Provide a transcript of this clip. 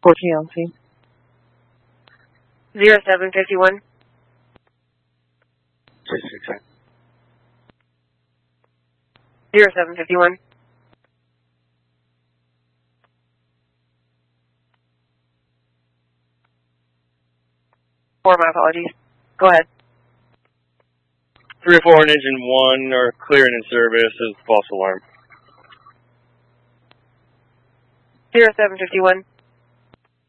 14 on scene. 0751. 0751. My apologies. Go ahead. 304 and engine 1 are clearing in service as false alarm. 0751.